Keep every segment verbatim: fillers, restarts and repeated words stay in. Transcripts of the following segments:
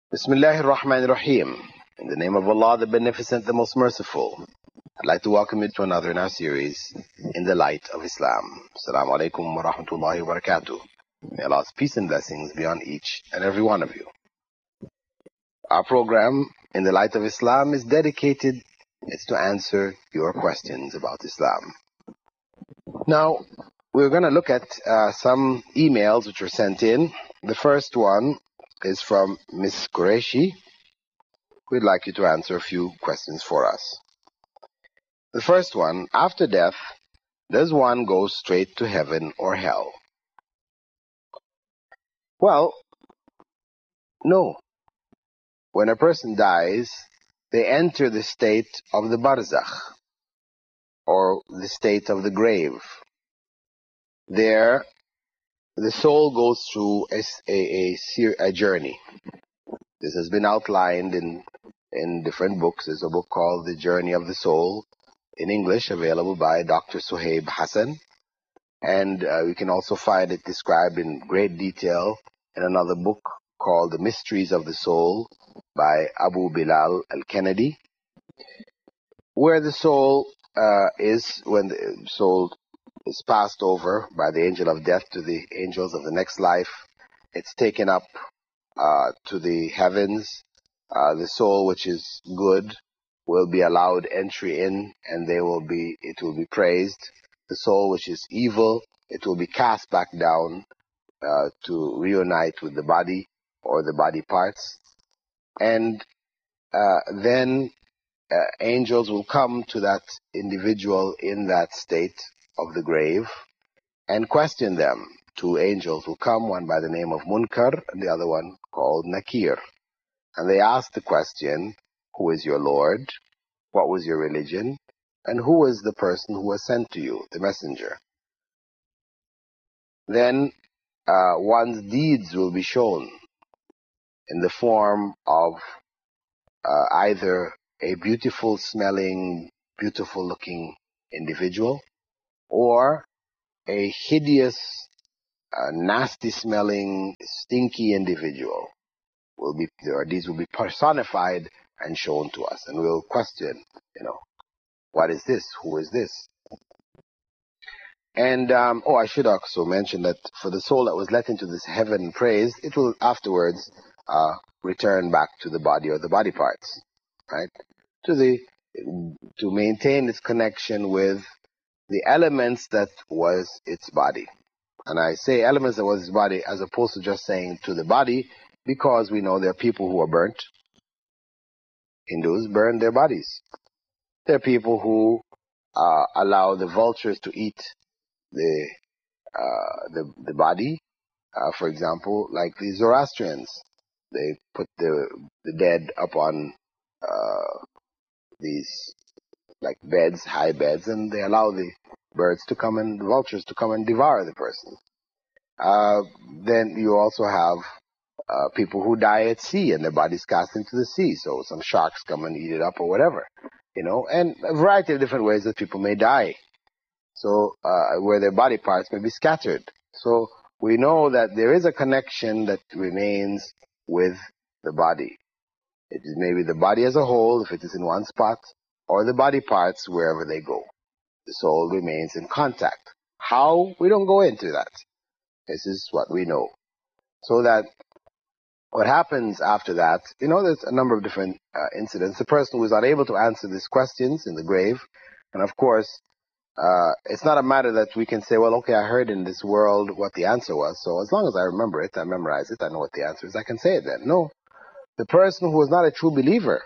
Bismillahir Rahmanir Rahim. In the name of Allah, the Beneficent, the Most Merciful. I'd like to welcome you to another in our series, In the Light of Islam. Assalamu alaikum wa rahmatullahi wa barakatuh. May Allah's peace and blessings be on each and every one of you. Our program, In the Light of Islam, is dedicated it's to answer your questions about Islam. Now, we're going to look at uh, some emails which were sent in. The first one is from Miss Qureshi. We'd like you to answer a few questions for us. The first one, after death, does one go straight to heaven or hell? Well, no. When a person dies, they enter the state of the barzakh, or the state of the grave. There, the soul goes through a, a, a, a journey. This has been outlined in, in different books. There's a book called The Journey of the Soul, in English, available by Doctor Suhaib Hassan. And uh, we can also find it described in great detail in another book called The Mysteries of the Soul by Abu Bilal al-Kennedy, where the soul uh, is, when the soul is passed over by the angel of death to the angels of the next life, it's taken up uh, to the heavens. Uh, the soul which is good will be allowed entry in, and they will be, it will be praised. The soul which is evil, it will be cast back down uh, to reunite with the body or the body parts. And uh, then uh, angels will come to that individual in that state of the grave and question them. Two angels will come, one by the name of Munkar and the other one called Nakir. And they ask the question, who is your Lord? What was your religion? And who is the person who was sent to you, the messenger? Then uh, one's deeds will be shown in the form of uh, either a beautiful smelling, beautiful looking individual, or a hideous, uh, nasty smelling, stinky individual. Will be, or these will be personified and shown to us, and we'll question, you know, what is this? Who is this? And, um, oh, I should also mention that for the soul that was let into this heaven and praised, it will afterwards uh, return back to the body or the body parts, right? To the, to maintain its connection with the elements that was its body. And I say elements that was its body as opposed to just saying to the body, because we know there are people who are burnt. Hindus burn their bodies. There are people who uh, allow the vultures to eat the uh, the the body. Uh, for example, like the Zoroastrians, they put the the dead up on uh, these like beds, high beds, and they allow the birds to come and the vultures to come and devour the person. Uh, then you also have uh, people who die at sea and their bodies cast into the sea. So some sharks come and eat it up or whatever, you know, and a variety of different ways that people may die. So uh, where their body parts may be scattered. So we know that there is a connection that remains with the body. It is maybe the body as a whole, if it is in one spot, or the body parts wherever they go. The soul remains in contact. How? We don't go into that. This is what we know. So that what happens after that, you know, there's a number of different uh, incidents. The person who is unable to answer these questions in the grave, and of course, uh, it's not a matter that we can say, well, okay, I heard in this world what the answer was, so as long as I remember it, I memorize it, I know what the answer is, I can say it then. No. The person who was not a true believer,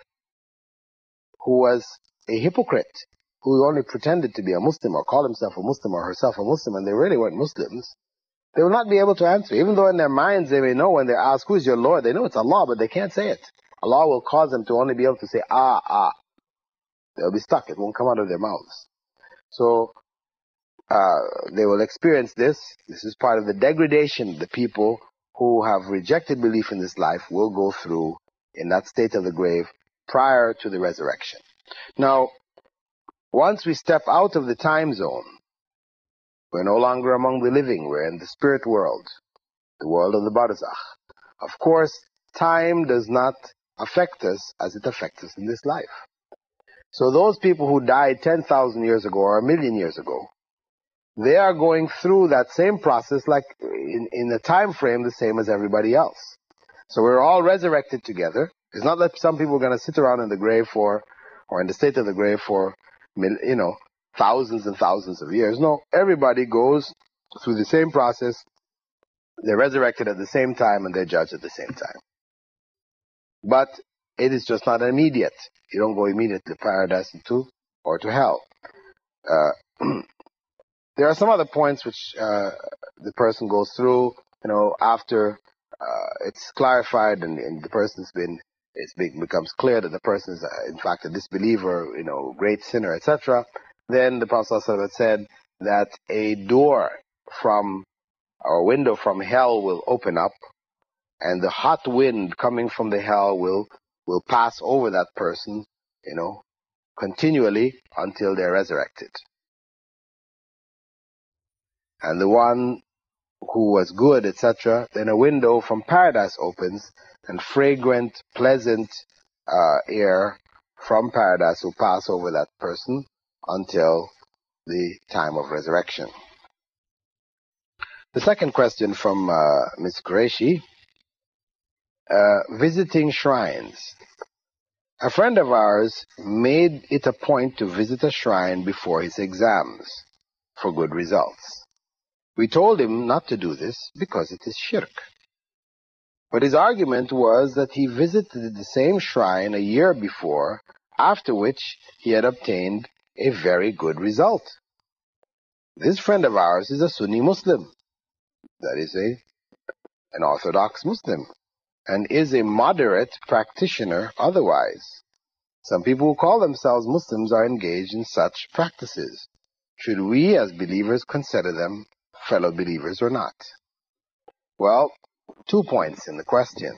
who was a hypocrite, who only pretended to be a Muslim or called himself a Muslim or herself a Muslim, and they really weren't Muslims, they will not be able to answer. Even though in their minds they may know when they ask, who is your Lord? They know it's Allah, but they can't say it. Allah will cause them to only be able to say, ah, ah. They'll be stuck. It won't come out of their mouths. So uh, they will experience this. This is part of the degradation the people who have rejected belief in this life will go through in that state of the grave prior to the resurrection. Now, once we step out of the time zone, we're no longer among the living. We're in the spirit world, the world of the barzakh. Of course, time does not affect us as it affects us in this life. So those people who died ten thousand years ago or a million years ago, they are going through that same process like in, in a time frame the same as everybody else. So we're all resurrected together. It's not that some people are going to sit around in the grave for, or in the state of the grave for, you know, thousands and thousands of years. No, everybody goes through the same process. They're resurrected at the same time and they're judged at the same time. But it is just not immediate. You don't go immediately to paradise to, or to hell. Uh, there are some other points which uh, the person goes through, you know, after uh, it's clarified and, and the person's been, it becomes clear that the person is, uh, in fact, a disbeliever, you know, great sinner, et cetera. Then the Prophet ﷺ said that a door from, or a window from hell will open up, and the hot wind coming from the hell will will pass over that person, you know, continually until they're resurrected. And the one who was good, et cetera, then a window from paradise opens, and fragrant, pleasant uh, air from paradise will pass over that person until the time of resurrection. The second question from uh, Miz Qureshi, uh, visiting shrines. A friend of ours made it a point to visit a shrine before his exams for good results. We told him not to do this because it is shirk. But his argument was that he visited the same shrine a year before, after which he had obtained a very good result. This friend of ours is a Sunni Muslim, that is a, an Orthodox Muslim, and is a moderate practitioner otherwise. Some people who call themselves Muslims are engaged in such practices. Should we as believers consider them fellow believers or not? Well, two points in the question.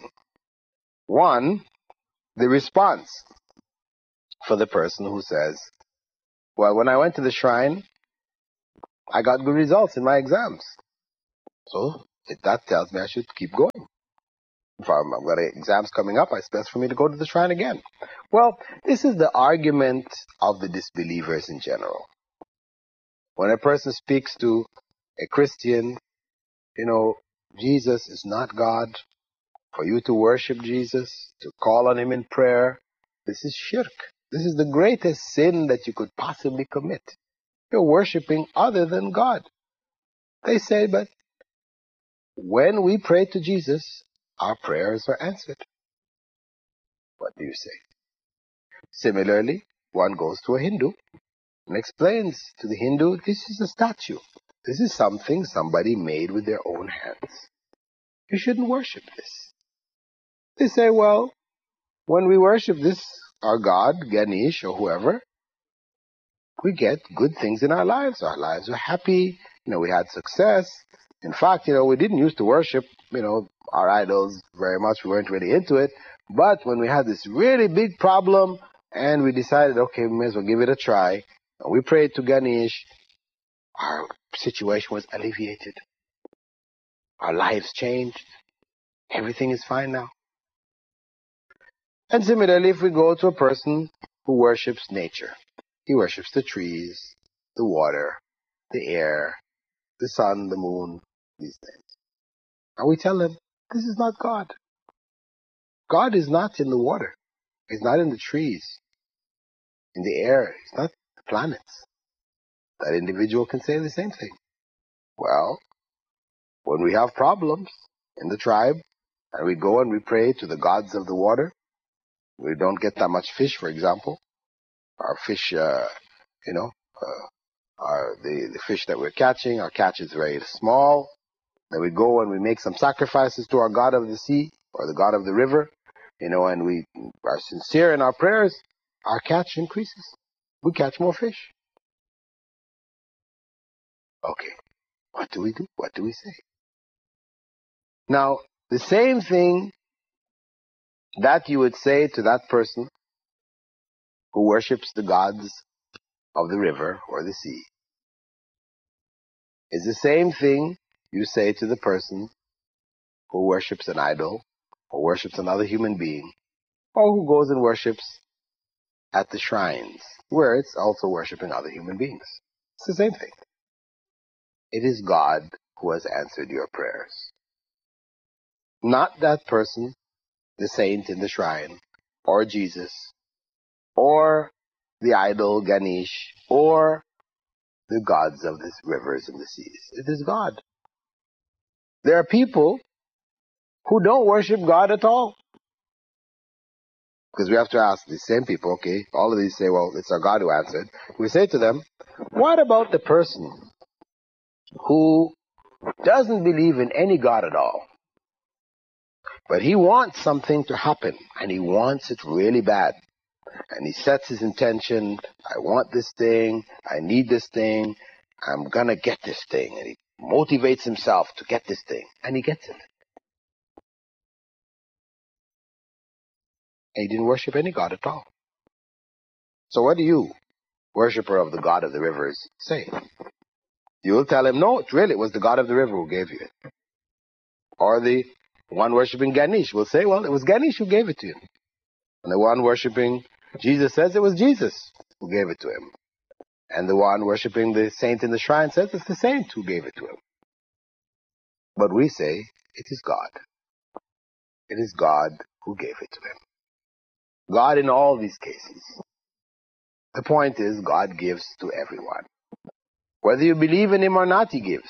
One, the response for the person who says, well, when I went to the shrine, I got good results in my exams. So if that tells me I should keep going. If I'm, I've got exams coming up, it's best for me to go to the shrine again. Well, this is the argument of the disbelievers in general. When a person speaks to a Christian, you know, Jesus is not God. For you to worship Jesus, to call on him in prayer, this is shirk. This is the greatest sin that you could possibly commit. You're worshiping other than God. They say, but when we pray to Jesus, our prayers are answered. What do you say? Similarly, one goes to a Hindu and explains to the Hindu, this is a statue. This is something somebody made with their own hands. You shouldn't worship this. They say, well, when we worship this, our God, Ganesh or whoever, we get good things in our lives. Our lives are happy. You know, we had success. In fact, you know, we didn't used to worship, you know, our idols very much. We weren't really into it. But when we had this really big problem and we decided, okay, we may as well give it a try, and we prayed to Ganesh, our situation was alleviated. Our lives changed. Everything is fine now. And similarly, if we go to a person who worships nature, he worships the trees, the water, the air, the sun, the moon, these things. And we tell him, this is not God. God is not in the water. He's not in the trees, in the air. He's not the planets. That individual can say the same thing. Well, when we have problems in the tribe, and we go and we pray to the gods of the water, we don't get that much fish, for example. Our fish, uh, you know, uh, our, the, the fish that we're catching, our catch is very small. Then we go and we make some sacrifices to our God of the sea or the God of the river, you know, and we are sincere in our prayers, our catch increases. We catch more fish. Okay, what do we do? What do we say? Now, the same thing that you would say to that person who worships the gods of the river or the sea is the same thing you say to the person who worships an idol or worships another human being, or who goes and worships at the shrines, where it's also worshiping other human beings. It's the same thing. It is God who has answered your prayers. Not that person, the saint in the shrine, or Jesus, or the idol Ganesh, or the gods of the rivers and the seas. It is God. There are people who don't worship God at all. Because we have to ask the same people, okay, all of these say, well, it's our God who answered. We say to them, what about the person who doesn't believe in any God at all, but he wants something to happen, and he wants it really bad, and he sets his intention, I want this thing, I need this thing, I'm gonna get this thing, and he motivates himself to get this thing, and he gets it. And he didn't worship any God at all. So what do you, worshiper of the God of the rivers, say? You will tell him, no, it really was the God of the river who gave you it. Or the one worshiping Ganesh will say, well, it was Ganesh who gave it to you. And the one worshiping Jesus says it was Jesus who gave it to him. And the one worshiping the saint in the shrine says it's the saint who gave it to him. But we say it is God. It is God who gave it to him. God in all these cases. The point is, God gives to everyone. Whether you believe in him or not, he gives.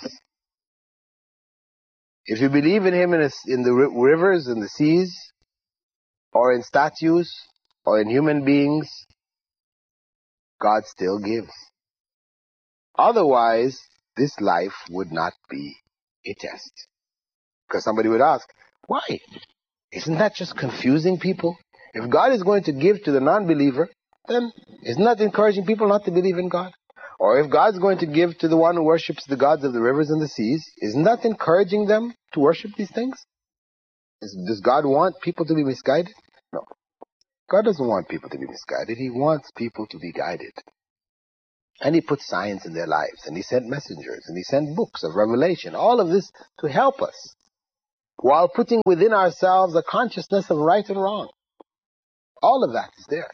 If you believe in him in, a, in the rivers and the seas, or in statues, or in human beings, God still gives. Otherwise, this life would not be a test. Because somebody would ask, why? Isn't that just confusing people? If God is going to give to the non-believer, then isn't that encouraging people not to believe in God? Or if God's going to give to the one who worships the gods of the rivers and the seas, isn't that encouraging them to worship these things? Is, does God want people to be misguided? No. God doesn't want people to be misguided. He wants people to be guided. And he put signs in their lives, and he sent messengers, and he sent books of revelation, all of this to help us, while putting within ourselves a consciousness of right and wrong. All of that is there.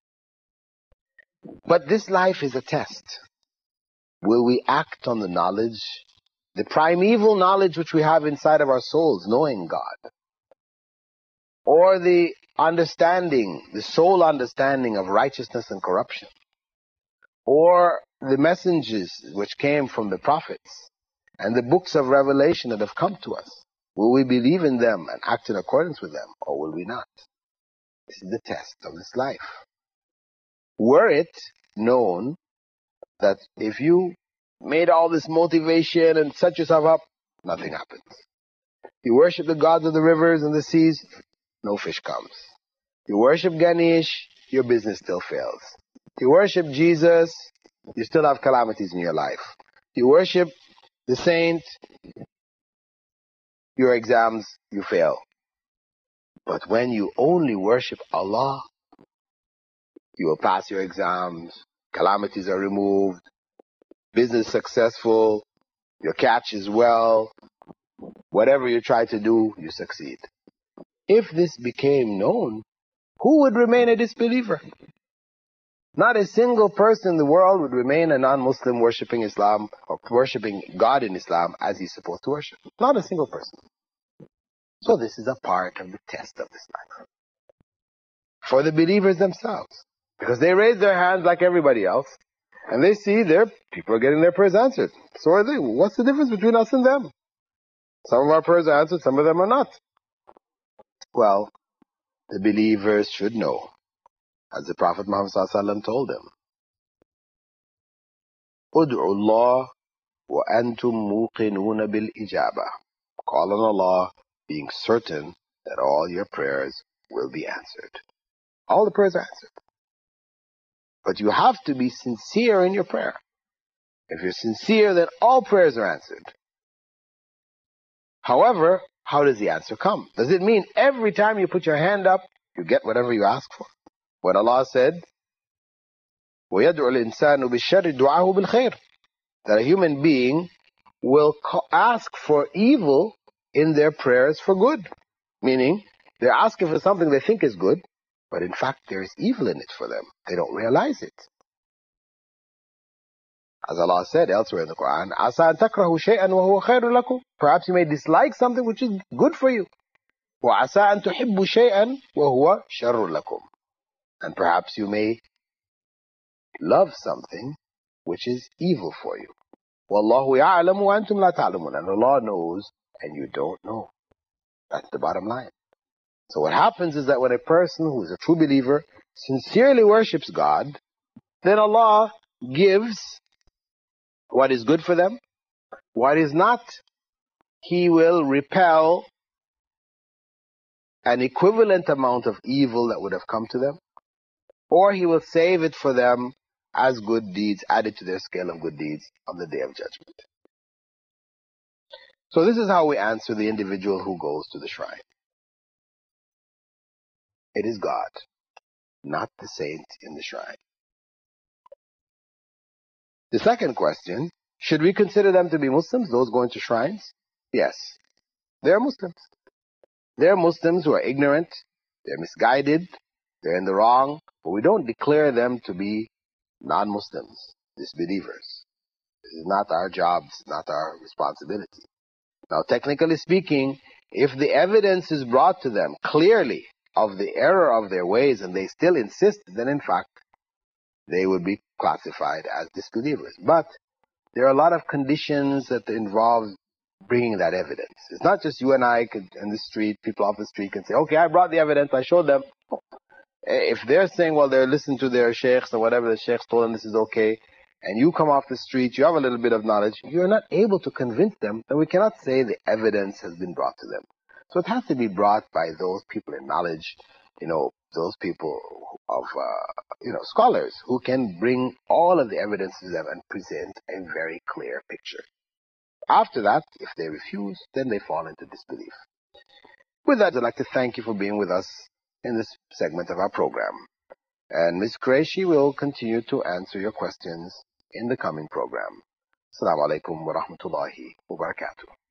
But this life is a test. Will we act on the knowledge, the primeval knowledge which we have inside of our souls, knowing God? Or the understanding, the soul understanding of righteousness and corruption? Or the messages which came from the prophets and the books of revelation that have come to us? Will we believe in them and act in accordance with them, or will we not? This is the test of this life. Were it known that if you made all this motivation and set yourself up, nothing happens. You worship the gods of the rivers and the seas, no fish comes. You worship Ganesh, your business still fails. You worship Jesus, you still have calamities in your life. You worship the saint, your exams, you fail. But when you only worship Allah, you will pass your exams, calamities are removed, business successful, your catch is well, whatever you try to do, you succeed. If this became known, who would remain a disbeliever? Not a single person in the world would remain a non-Muslim worshipping Islam or worshipping God in Islam as he's supposed to worship. Not a single person. So this is a part of the test of this life. For the believers themselves. Because they raise their hands like everybody else, and they see their people are getting their prayers answered. So are they. What's the difference between us and them? Some of our prayers are answered, some of them are not. Well, the believers should know, as the Prophet Muhammad sallallahu alaihi wasallam told them, Ud'u Allah wa antum muqinuna bil ijaba. Call on Allah, being certain that all your prayers will be answered. All the prayers are answered. But you have to be sincere in your prayer. If you're sincere, then all prayers are answered. However, how does the answer come? Does it mean every time you put your hand up, you get whatever you ask for? When Allah said, وَيَدْعُ الْإِنسَانُ بِالشَّرِّ دُعَاهُ بِالْخَيْرِ, that a human being will ask for evil in their prayers for good. Meaning, They're asking for something they think is good, but in fact there is evil in it for them. They don't realize it. As Allah said elsewhere in the Quran, "Asa an takrahu shay'an wa huwa khairun lakum." Perhaps you may dislike something which is good for you. Wa asa an tuhibbu shay'an wa huwa sharrun lakum. And perhaps you may love something which is evil for you. Wallahu ya'lamu wa antum la ta'lamun. And Allah knows and you don't know. That's the bottom line. So what happens is that when a person who is a true believer sincerely worships God, then Allah gives what is good for them. What is not, He will repel an equivalent amount of evil that would have come to them, or He will save it for them as good deeds added to their scale of good deeds on the Day of Judgment. So this is how we answer the individual who goes to the shrine. It is God, not the saint in the shrine. The second question, should we consider them to be Muslims, those going to shrines? Yes, they're Muslims. They're Muslims who are ignorant, they're misguided, they're in the wrong, but we don't declare them to be non-Muslims, disbelievers. This is not our job, it's not our responsibility. Now, technically speaking, if the evidence is brought to them clearly of the error of their ways and they still insist, then in fact, they would be classified as disbelievers. But there are a lot of conditions that involve bringing that evidence. It's not just you and I could, in the street, people off the street can say, okay, I brought the evidence, I showed them. If they're saying, well, they're listening to their sheikhs or whatever the sheikhs told them this is okay, and you come off the street, you have a little bit of knowledge, you're not able to convince them, then we cannot say the evidence has been brought to them. So it has to be brought by those people in knowledge, you know, those people of, uh, you know, scholars who can bring all of the evidence to them and present a very clear picture. After that, if they refuse, then they fall into disbelief. With that, I'd like to thank you for being with us in this segment of our program. And Miz Qureshi will continue to answer your questions in the coming program. Assalamu alaikum wa rahmatullahi wa barakatuh.